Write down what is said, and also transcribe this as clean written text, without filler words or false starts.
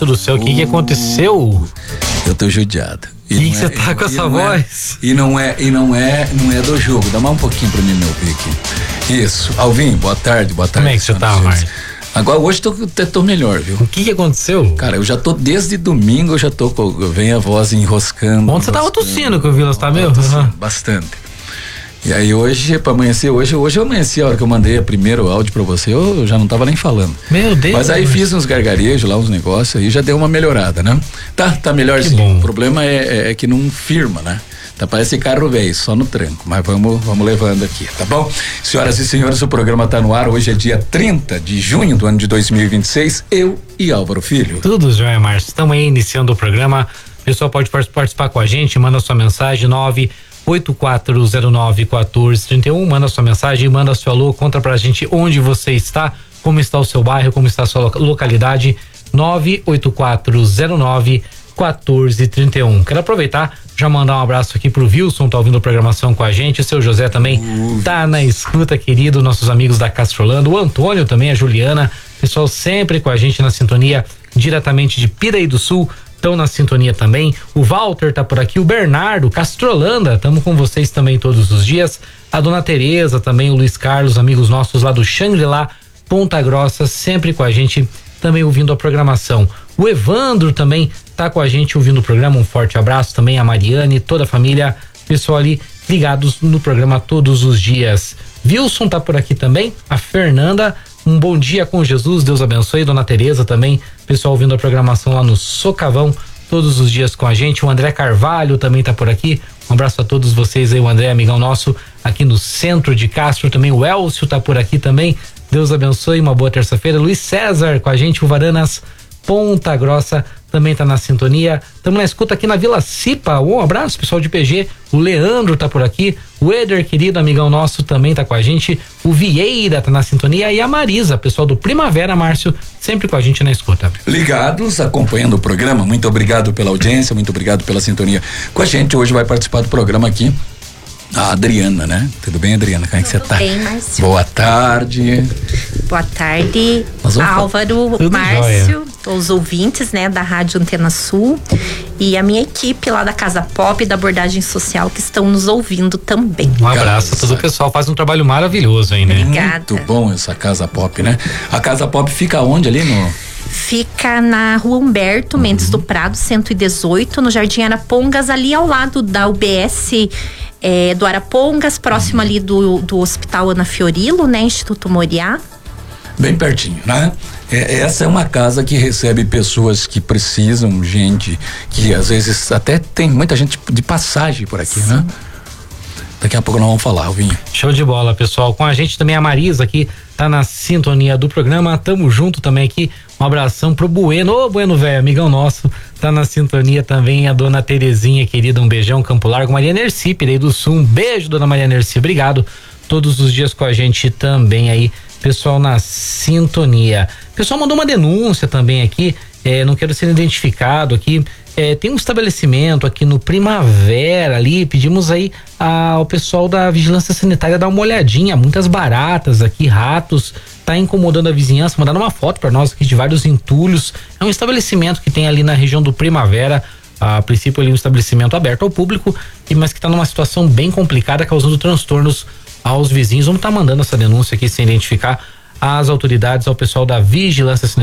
Márcio do céu, o que aconteceu? Eu tô judiado. O que você tá com essa voz? Não é do jogo. Dá mais um pouquinho pra mim me ouvir aqui. Isso. Alvin, boa tarde. Como é que você tá, Márcio? Agora hoje tô melhor, viu? O que aconteceu? Cara, eu já tô desde domingo, vem a voz enroscando. Ontem você tava tossindo que eu vi, você tá meio? Bastante. E aí hoje, pra amanhecer, hoje eu amanheci a hora que eu mandei o primeiro áudio pra você, eu já não tava nem falando. Meu Deus. Mas aí fiz uns gargarejos lá, uns negócios, aí já deu uma melhorada, né? Tá melhorzinho. O problema é que não firma, né? Tá, parece carro velho, só no tranco, mas vamos levando aqui, tá bom? Senhoras e senhores, o programa tá no ar, hoje é dia 30 de junho do ano de 2026, eu e Álvaro Filho. Tudo jóia, Márcio, estamos aí iniciando o programa, o pessoal pode participar com a gente, manda sua mensagem, 984091431, manda sua mensagem, manda seu alô, conta pra gente onde você está, como está o seu bairro, como está a sua localidade, 984091431. Quero aproveitar, já mandar um abraço aqui pro Wilson, tá ouvindo a programação com a gente, o seu José também tá na escuta, querido, nossos amigos da Castrolando, o Antônio também, a Juliana, pessoal sempre com a gente na sintonia, diretamente de Piraí do Sul, estão na sintonia também, o Walter tá por aqui, o Bernardo, Castrolanda, estamos com vocês também todos os dias, a dona Tereza também, o Luiz Carlos, amigos nossos lá do Xangri-Lá, Ponta Grossa, sempre com a gente, também ouvindo a programação. O Evandro também tá com a gente ouvindo o programa, um forte abraço também, a Mariane, toda a família, pessoal ali ligados no programa todos os dias. Wilson tá por aqui também, a Fernanda, um bom dia com Jesus, Deus abençoe, dona Tereza também, pessoal ouvindo a programação lá no Socavão, todos os dias com a gente, o André Carvalho também tá por aqui, um abraço a todos vocês aí, o André, amigão nosso, aqui no centro de Castro, também o Elcio tá por aqui também, Deus abençoe, uma boa terça-feira, Luiz César com a gente, o Varanas, Ponta Grossa, também tá na sintonia, estamos na escuta aqui na Vila Cipa, um abraço pessoal de PG, o Leandro tá por aqui, o Eder, querido amigão nosso, também tá com a gente, o Vieira tá na sintonia e a Marisa, pessoal do Primavera, Márcio, sempre com a gente na escuta. Ligados, acompanhando o programa, muito obrigado pela audiência, muito obrigado pela sintonia com a gente, hoje vai participar do programa aqui a Adriana, né? Tudo bem, Adriana? Como é que você tá? Tudo bem, Márcio. Boa tarde. Boa tarde, Álvaro, Márcio, os ouvintes, né, da Rádio Antena Sul e a minha equipe lá da Casa Pop, da abordagem social, que estão nos ouvindo também. Um abraço a todo o pessoal, faz um trabalho maravilhoso aí, né? Obrigada. Muito bom essa Casa Pop, né? A Casa Pop fica onde ali no... Fica na Rua Humberto Mendes do Prado, 118, no Jardim Arapongas, ali ao lado da UBS do Arapongas, próximo ali do Hospital Ana Fiorilo, né? Instituto Moriá. Bem pertinho, né? Essa é uma casa que recebe pessoas que precisam, gente que às vezes até tem muita gente de passagem por aqui, né? Daqui a pouco nós vamos falar, Alvinho. Show de bola, pessoal. Com a gente também a Marisa aqui, tá na sintonia do programa. Tamo junto também aqui. Um abração pro Bueno. Ô, Bueno, velho, amigão nosso. Tá na sintonia também a dona Terezinha, querida. Um beijão, Campo Largo. Maria Nerci, Piraí do Sul. Um beijo, dona Maria Nerci. Obrigado. Todos os dias com a gente também aí. Pessoal na sintonia. Pessoal mandou uma denúncia também aqui. Não quero ser identificado aqui. Tem um estabelecimento aqui no Primavera ali, pedimos aí ao pessoal da Vigilância Sanitária dar uma olhadinha, muitas baratas aqui, ratos, tá incomodando a vizinhança, mandaram uma foto para nós aqui de vários entulhos. É um estabelecimento que tem ali na região do Primavera, a princípio ali um estabelecimento aberto ao público, mas que tá numa situação bem complicada, causando transtornos aos vizinhos. Vamos estar mandando essa denúncia aqui sem identificar às autoridades, ao pessoal da Vigilância Sanitária